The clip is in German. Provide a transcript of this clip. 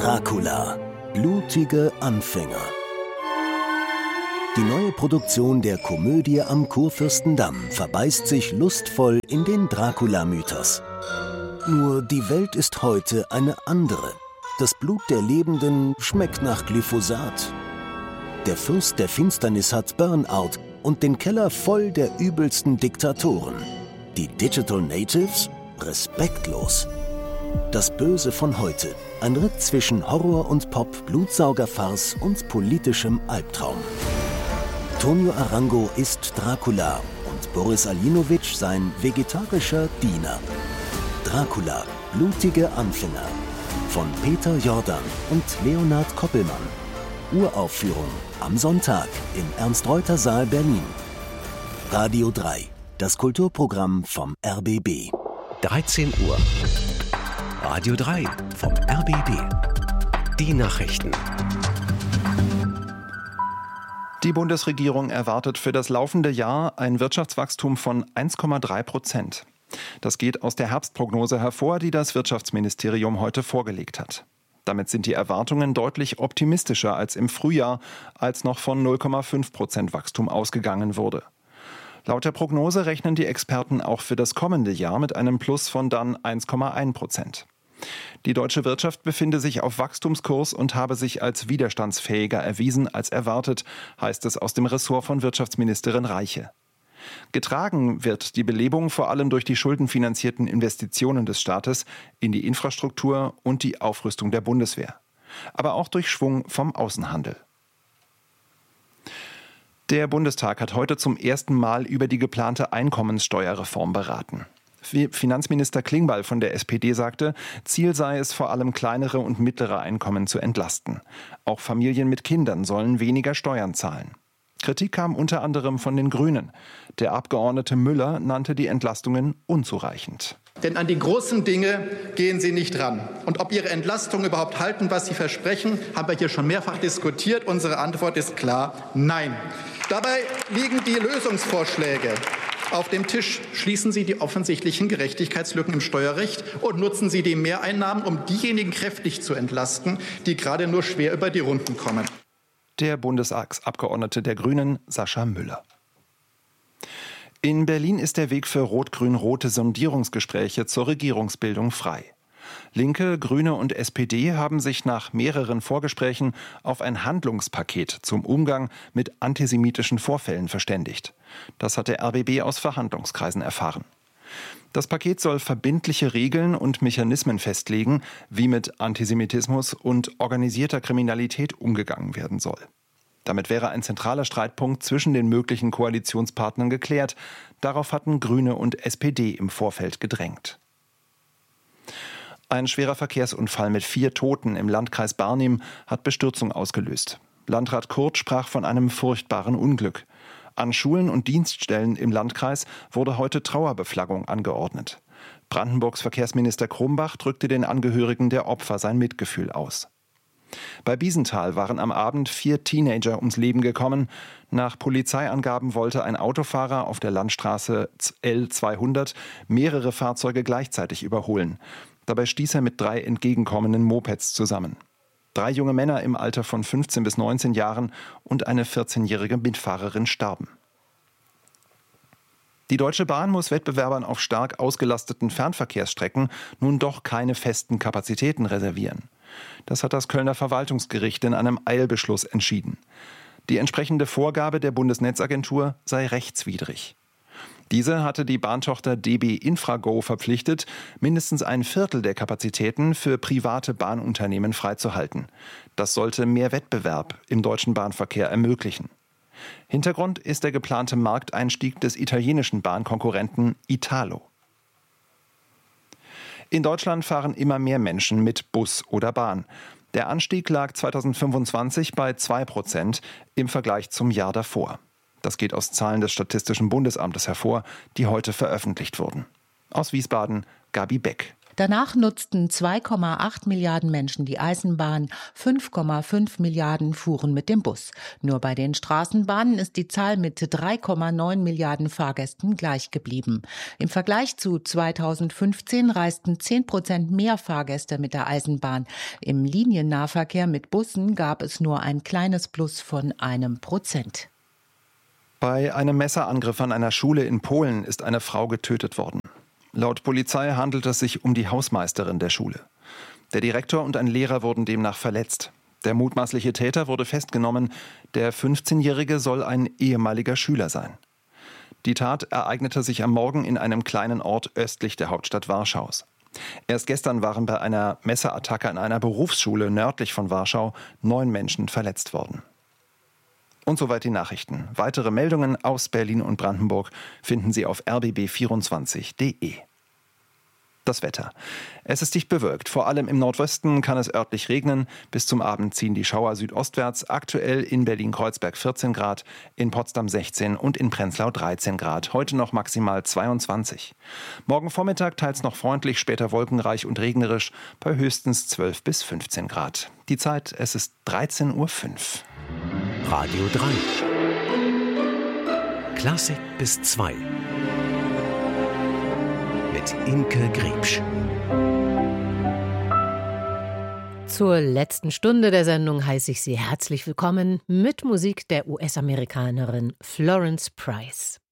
Dracula. Blutige Anfänger. Die neue Produktion der Komödie am Kurfürstendamm verbeißt sich lustvoll in den Dracula-Mythos. Nur die Welt ist heute eine andere. Das Blut der Lebenden schmeckt nach Glyphosat. Der Fürst der Finsternis hat Burnout und den Keller voll der übelsten Diktatoren. Die Digital Natives? Respektlos. Das Böse von heute. Ein Ritt zwischen Horror und Pop, Blutsaugerfarce und politischem Albtraum. Tonio Arango ist Dracula und Boris Aljinovic sein vegetarischer Diener. Dracula, blutige Anfänger. Von Peter Jordan und Leonhard Koppelmann. Uraufführung am Sonntag im Ernst-Reuter-Saal Berlin. Radio 3, das Kulturprogramm vom RBB. 13 Uhr. Radio 3 vom RBB. Die Nachrichten. Die Bundesregierung erwartet für das laufende Jahr ein Wirtschaftswachstum von 1,3%. Das geht aus der Herbstprognose hervor, die das Wirtschaftsministerium heute vorgelegt hat. Damit sind die Erwartungen deutlich optimistischer als im Frühjahr, als noch von 0,5% Wachstum ausgegangen wurde. Laut der Prognose rechnen die Experten auch für das kommende Jahr mit einem Plus von dann 1,1%. Die deutsche Wirtschaft befinde sich auf Wachstumskurs und habe sich als widerstandsfähiger erwiesen als erwartet, heißt es aus dem Ressort von Wirtschaftsministerin Reiche. Getragen wird die Belebung vor allem durch die schuldenfinanzierten Investitionen des Staates in die Infrastruktur und die Aufrüstung der Bundeswehr. Aber auch durch Schwung vom Außenhandel. Der Bundestag hat heute zum ersten Mal über die geplante Einkommenssteuerreform beraten. Finanzminister Klingbeil von der SPD sagte, Ziel sei es vor allem kleinere und mittlere Einkommen zu entlasten. Auch Familien mit Kindern sollen weniger Steuern zahlen. Kritik kam unter anderem von den Grünen. Der Abgeordnete Müller nannte die Entlastungen unzureichend. Denn an die großen Dinge gehen Sie nicht ran. Und ob Ihre Entlastungen überhaupt halten, was Sie versprechen, haben wir hier schon mehrfach diskutiert. Unsere Antwort ist klar, nein. Dabei liegen die Lösungsvorschläge auf dem Tisch. Schließen Sie die offensichtlichen Gerechtigkeitslücken im Steuerrecht und nutzen Sie die Mehreinnahmen, um diejenigen kräftig zu entlasten, die gerade nur schwer über die Runden kommen. Der Bundestagsabgeordnete der Grünen, Sascha Müller. In Berlin ist der Weg für rot-grün-rote Sondierungsgespräche zur Regierungsbildung frei. Linke, Grüne und SPD haben sich nach mehreren Vorgesprächen auf ein Handlungspaket zum Umgang mit antisemitischen Vorfällen verständigt. Das hat der RBB aus Verhandlungskreisen erfahren. Das Paket soll verbindliche Regeln und Mechanismen festlegen, wie mit Antisemitismus und organisierter Kriminalität umgegangen werden soll. Damit wäre ein zentraler Streitpunkt zwischen den möglichen Koalitionspartnern geklärt. Darauf hatten Grüne und SPD im Vorfeld gedrängt. Ein schwerer Verkehrsunfall mit 4 Toten im Landkreis Barnim hat Bestürzung ausgelöst. Landrat Kurt sprach von einem furchtbaren Unglück. An Schulen und Dienststellen im Landkreis wurde heute Trauerbeflaggung angeordnet. Brandenburgs Verkehrsminister Krumbach drückte den Angehörigen der Opfer sein Mitgefühl aus. Bei Biesenthal waren am Abend 4 Teenager ums Leben gekommen. Nach Polizeiangaben wollte ein Autofahrer auf der Landstraße L200 mehrere Fahrzeuge gleichzeitig überholen. Dabei stieß er mit 3 entgegenkommenden Mopeds zusammen. 3 junge Männer im Alter von 15 bis 19 Jahren und eine 14-jährige Mitfahrerin starben. Die Deutsche Bahn muss Wettbewerbern auf stark ausgelasteten Fernverkehrsstrecken nun doch keine festen Kapazitäten reservieren. Das hat das Kölner Verwaltungsgericht in einem Eilbeschluss entschieden. Die entsprechende Vorgabe der Bundesnetzagentur sei rechtswidrig. Diese hatte die Bahntochter DB Infrago verpflichtet, mindestens ein Viertel der Kapazitäten für private Bahnunternehmen freizuhalten. Das sollte mehr Wettbewerb im deutschen Bahnverkehr ermöglichen. Hintergrund ist der geplante Markteinstieg des italienischen Bahnkonkurrenten Italo. In Deutschland fahren immer mehr Menschen mit Bus oder Bahn. Der Anstieg lag 2025 bei 2% im Vergleich zum Jahr davor. Das geht aus Zahlen des Statistischen Bundesamtes hervor, die heute veröffentlicht wurden. Aus Wiesbaden, Gabi Beck. Danach nutzten 2,8 Milliarden Menschen die Eisenbahn, 5,5 Milliarden fuhren mit dem Bus. Nur bei den Straßenbahnen ist die Zahl mit 3,9 Milliarden Fahrgästen gleich geblieben. Im Vergleich zu 2015 reisten 10% mehr Fahrgäste mit der Eisenbahn. Im Liniennahverkehr mit Bussen gab es nur ein kleines Plus von 1%. Bei einem Messerangriff an einer Schule in Polen ist eine Frau getötet worden. Laut Polizei handelt es sich um die Hausmeisterin der Schule. Der Direktor und ein Lehrer wurden demnach verletzt. Der mutmaßliche Täter wurde festgenommen. Der 15-Jährige soll ein ehemaliger Schüler sein. Die Tat ereignete sich am Morgen in einem kleinen Ort östlich der Hauptstadt Warschaus. Erst gestern waren bei einer Messerattacke an einer Berufsschule nördlich von Warschau 9 Menschen verletzt worden. Und soweit die Nachrichten. Weitere Meldungen aus Berlin und Brandenburg finden Sie auf rbb24.de. Das Wetter. Es ist dicht bewölkt. Vor allem im Nordwesten kann es örtlich regnen. Bis zum Abend ziehen die Schauer südostwärts. Aktuell in Berlin-Kreuzberg 14 Grad, in Potsdam 16 und in Prenzlau 13 Grad. Heute noch maximal 22. Morgen Vormittag teils noch freundlich, später wolkenreich und regnerisch bei höchstens 12 bis 15 Grad. Die Zeit, es ist 13:05 Uhr. Radio 3. Klassik bis 2. Mit Imke Griebsch. Zur letzten Stunde der Sendung heiße ich Sie herzlich willkommen mit Musik der US-Amerikanerin Florence Price.